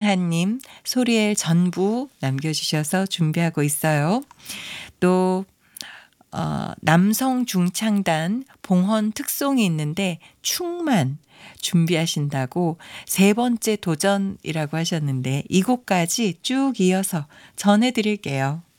이한님, 소리엘 전부 남겨주셔서 준비하고 있어요. 또 남성 중창단 봉헌 특송이 있는데 충만 준비하신다고 세 번째 도전이라고 하셨는데 이 곡까지 쭉 이어서 전해드릴게요.